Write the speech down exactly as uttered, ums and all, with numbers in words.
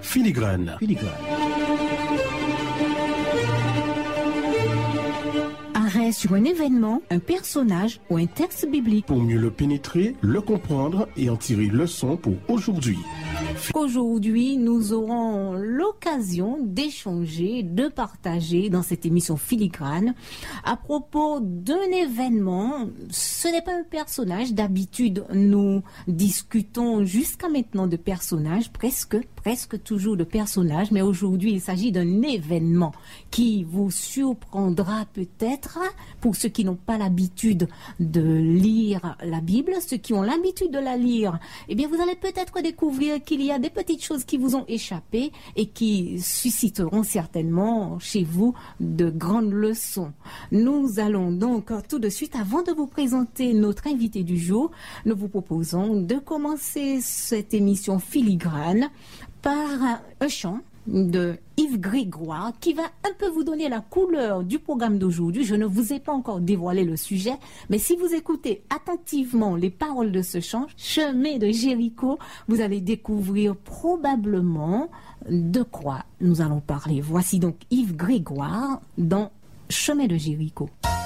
Filigrane. Filigrane. Arrêt sur un événement, un personnage ou un texte biblique. Pour mieux le pénétrer, le comprendre et en tirer leçon pour aujourd'hui. Aujourd'hui, nous aurons l'occasion d'échanger, de partager dans cette émission Filigrane à propos d'un événement. Ce n'est pas un personnage. D'habitude, nous discutons jusqu'à maintenant de personnages, presque, presque toujours de personnages. Mais aujourd'hui, il s'agit d'un événement qui vous surprendra peut-être pour ceux qui n'ont pas l'habitude de lire la Bible. Ceux qui ont l'habitude de la lire, eh bien, vous allez peut-être découvrir qu'il y a des petites choses qui vous ont échappé et qui susciteront certainement chez vous de grandes leçons. Nous allons donc tout de suite, avant de vous présenter notre invité du jour, nous vous proposons de commencer cette émission Filigrane par un chant de Yves Grégoire qui va un peu vous donner la couleur du programme d'aujourd'hui. Je ne vous ai pas encore dévoilé le sujet, mais si vous écoutez attentivement les paroles de ce chant, Chemin de Jéricho, vous allez découvrir probablement de quoi nous allons parler. Voici donc Yves Grégoire dans Chemin de Jéricho.